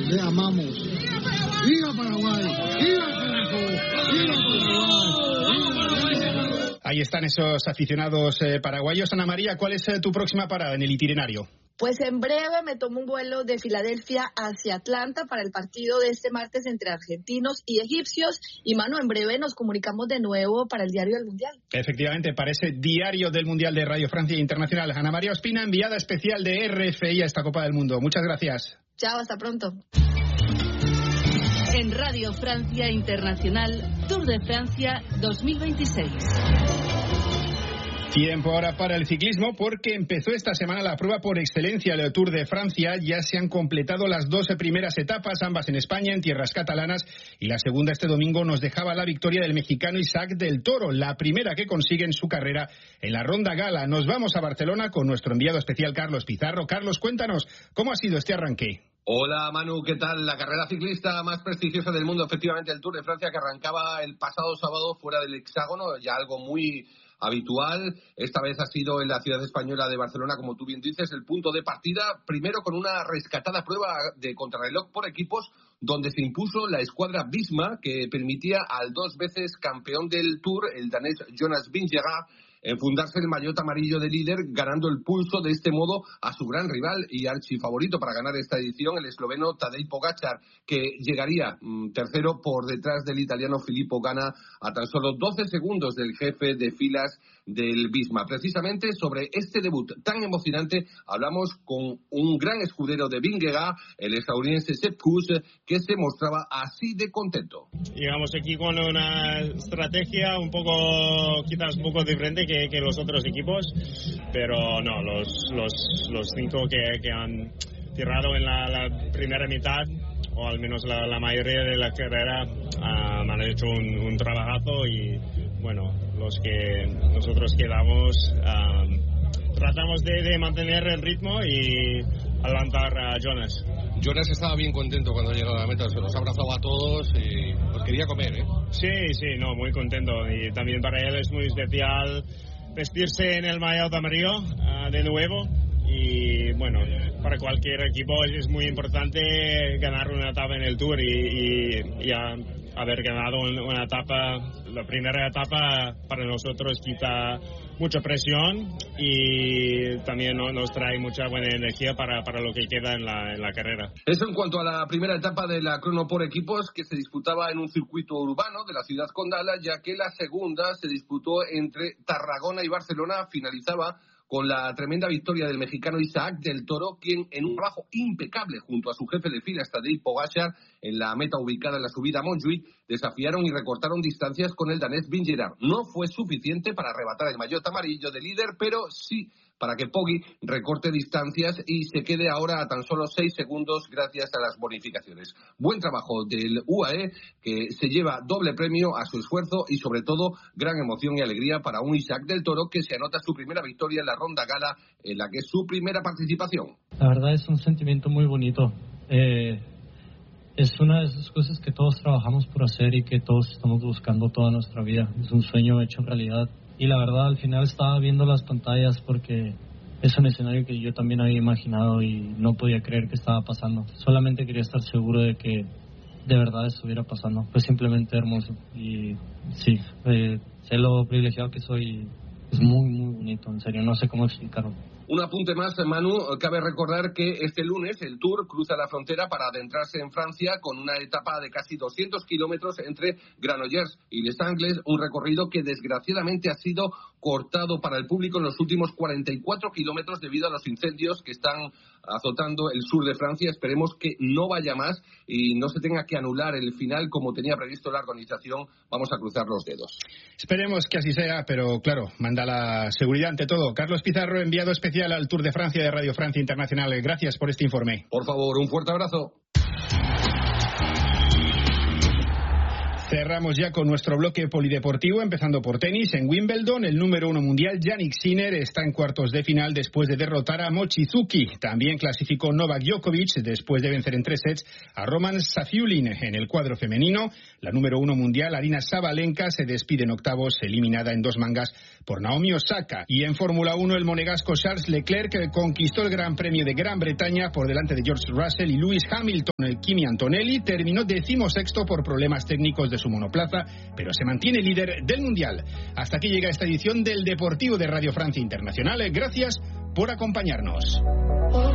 le amamos. ¡Viva Paraguay! ¡Viva Caracol! ¡Viva Paraguay! Ahí están esos aficionados paraguayos. Ana María, ¿cuál es tu próxima parada en el itinerario? Pues en breve me tomo un vuelo de Filadelfia hacia Atlanta para el partido de este martes entre argentinos y egipcios. Y Manu, en breve nos comunicamos de nuevo para el Diario del Mundial. Efectivamente, para ese Diario del Mundial de Radio Francia Internacional. Ana María Ospina, enviada especial de RFI a esta Copa del Mundo. Muchas gracias. Chao, hasta pronto. En Radio Francia Internacional, Tour de Francia 2026. Tiempo ahora para el ciclismo, porque empezó esta semana la prueba por excelencia, el Tour de Francia. Ya se han completado las 12 primeras etapas, ambas en España, en tierras catalanas, y la segunda este domingo nos dejaba la victoria del mexicano Isaac del Toro, la primera que consigue en su carrera en la Ronda Gala. Nos vamos a Barcelona con nuestro enviado especial Carlos Pizarro. Carlos, cuéntanos, ¿cómo ha sido este arranque? Hola Manu, ¿qué tal? La carrera ciclista más prestigiosa del mundo, efectivamente el Tour de Francia, que arrancaba el pasado sábado fuera del hexágono, ya algo muy habitual. Esta vez ha sido en la ciudad española de Barcelona, como tú bien dices, el punto de partida, primero con una rescatada prueba de contrarreloj por equipos, donde se impuso la escuadra Visma, que permitía al 2 veces campeón del Tour, el danés Jonas Vingegaard, enfundarse el maillot amarillo de líder, ganando el pulso de este modo a su gran rival y archifavorito para ganar esta edición, el esloveno Tadej Pogačar, que llegaría tercero por detrás del italiano Filippo Ganna, a tan solo 12 segundos del jefe de filas del Visma. Precisamente sobre este debut tan emocionante hablamos con un gran escudero de Vingegaard, el estadounidense Sepp Kuss, que se mostraba así de contento. Llegamos aquí con una estrategia quizás un poco diferente que los otros equipos, pero no, los 5 que han tirado en la primera mitad, o al menos la mayoría de la carrera, han hecho un trabajazo, y bueno, los que nosotros quedamos tratamos de mantener el ritmo y adelantar a Jonas. Jonas estaba bien contento cuando llegó a la meta, se los abrazaba a todos y pues quería comer, ¿eh? Sí, no, muy contento, y también para él es muy especial vestirse en el maillot amarillo de nuevo, y bueno, para cualquier equipo es muy importante ganar una etapa en el Tour, y haber ganado una etapa, la primera etapa, para nosotros quita mucha presión y también nos trae mucha buena energía para lo que queda en la carrera. Eso en cuanto a la primera etapa de la crono por equipos, que se disputaba en un circuito urbano de la ciudad condal, ya que la segunda se disputó entre Tarragona y Barcelona. Finalizaba con la tremenda victoria del mexicano Isaac del Toro, quien en un trabajo impecable junto a su jefe de filas Tadej Pogačar en la meta ubicada en la subida a Montjuïc, desafiaron y recortaron distancias con el danés Vingegaard. No fue suficiente para arrebatar el maillot amarillo de líder, pero sí para que Poggi recorte distancias y se quede ahora a tan solo 6 segundos gracias a las bonificaciones. Buen trabajo del UAE, que se lleva doble premio a su esfuerzo y sobre todo gran emoción y alegría para un Isaac del Toro que se anota su primera victoria en la Ronda Gala, en la que es su primera participación. La verdad es un sentimiento muy bonito. Es una de esas cosas que todos trabajamos por hacer y que todos estamos buscando toda nuestra vida. Es un sueño hecho realidad. Y la verdad, al final estaba viendo las pantallas porque es un escenario que yo también había imaginado y no podía creer que estaba pasando. Solamente quería estar seguro de que de verdad estuviera pasando. Fue simplemente hermoso. Y sí, sé lo privilegiado que soy. Es muy, muy bonito, en serio. No sé cómo explicarlo. Un apunte más, Manu, cabe recordar que este lunes el Tour cruza la frontera para adentrarse en Francia con una etapa de casi 200 kilómetros entre Granollers y Les Angles, un recorrido que desgraciadamente ha sido cortado para el público en los últimos 44 kilómetros debido a los incendios que están azotando el sur de Francia. Esperemos que no vaya más y no se tenga que anular el final como tenía previsto la organización. Vamos a cruzar los dedos. Esperemos que así sea, pero claro, manda la seguridad ante todo. Carlos Pizarro, enviado especial al Tour de Francia de Radio Francia Internacional. Gracias por este informe. Por favor, un fuerte abrazo. Cerramos ya con nuestro bloque polideportivo, empezando por tenis. En Wimbledon, el número 1 mundial, Jannik Sinner, está en cuartos de final después de derrotar a Mochizuki. También clasificó Novak Djokovic después de vencer en 3 sets a Roman Safiullin. En el cuadro femenino, la número 1 mundial, Aryna Sabalenka, se despide en octavos, eliminada en 2 mangas por Naomi Osaka. Y en Fórmula 1, el monegasco Charles Leclerc conquistó el Gran Premio de Gran Bretaña por delante de George Russell y Lewis Hamilton. El Kimi Antonelli terminó 16º por problemas técnicos de su monoplaza, pero se mantiene líder del Mundial. Hasta aquí llega esta edición del Deportivo de Radio Francia Internacional. Gracias por acompañarnos.